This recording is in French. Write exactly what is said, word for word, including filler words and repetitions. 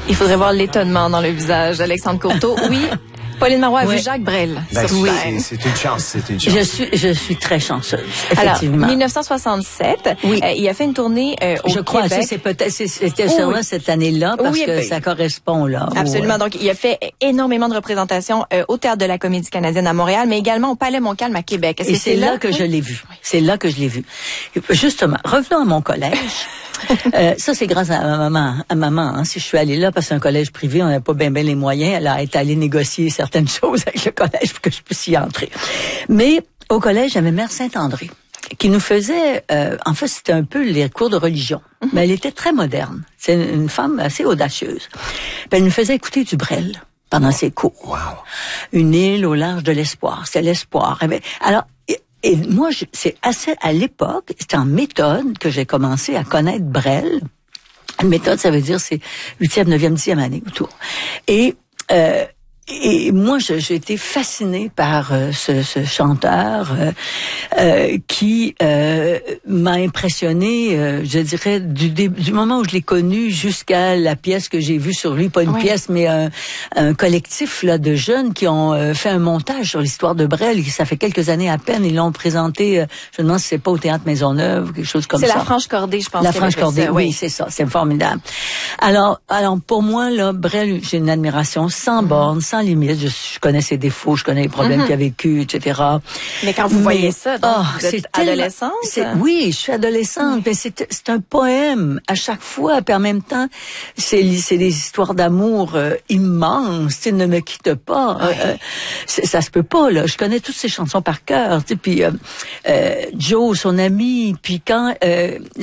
Il faudrait voir l'étonnement dans le visage d'Alexandre Courteau. Oui, Pauline Marois a ouais. vu Jacques Brel. Ben, sur oui, scène. c'est, c'est une chance, c'est une chance. Je suis, je suis très chanceuse, effectivement. Alors, dix-neuf cent soixante-sept, oui. euh, il a fait une tournée euh, au Je crois, Québec. c'est, c'est peut-être, c'est, c'était oui. sûrement cette année-là, parce oui, que ben, ça correspond, là. Absolument. Où, Donc, il a fait énormément de représentations euh, au Théâtre de la Comédie Canadienne à Montréal, mais également au Palais Montcalm à Québec. Est-ce Et que c'est, c'est là, là que oui. je l'ai vu. C'est là que je l'ai vu. Justement, revenons à mon collège. euh, ça, c'est grâce à ma maman. À maman, hein, si je suis allée là, parce que c'est un collège privé, on n'avait pas bien, bien les moyens. Elle a été allée négocier certaines choses avec le collège pour que je puisse y entrer. Mais au collège, j'avais Mère Saint-André, qui nous faisait... Euh, en fait, c'était un peu les cours de religion. Mm-hmm. Mais elle était très moderne. C'est une, une femme assez audacieuse. Puis elle nous faisait écouter du Brel pendant ses cours. Wow. Une île au large de l'espoir. C'est l'espoir. Alors... Et moi, je, c'est assez à l'époque, c'était en méthode que j'ai commencé à connaître Brel. Une méthode, ça veut dire c'est huitième, neuvième, dixième année autour. Et euh, et moi, je, j'ai été fascinée par euh, ce, ce chanteur euh, euh, qui euh, m'a impressionnée, euh, je dirais, du, début, du moment où je l'ai connu jusqu'à la pièce que j'ai vue sur lui, pas une oui. pièce, mais un, un collectif là de jeunes qui ont euh, fait un montage sur l'histoire de Brel. Ça fait quelques années à peine, ils l'ont présenté, euh, je me demande si c'est pas au Théâtre Maisonneuve ou quelque chose comme c'est ça. C'est la Franche Cordée, je pense. La Franche Cordée, oui, oui, c'est ça, c'est formidable. Alors, alors pour moi, là, Brel, j'ai une admiration sans mm-hmm. borne, sans limite. Je, je connais ses défauts, je connais les problèmes mm-hmm. qu'il a vécu, et cetera. Mais quand vous mais, voyez ça, donc, oh, vous êtes adolescente? C'est, oui, je suis adolescente, mm-hmm. mais c'est, c'est un poème à chaque fois, puis en même temps, c'est, c'est des histoires d'amour euh, immenses. Tu ne me quitte pas. Ouais. Euh, ça se peut pas, là. Je connais toutes ces chansons par cœur. Tu sais, puis euh, euh, Joe, son ami, puis quand... Euh,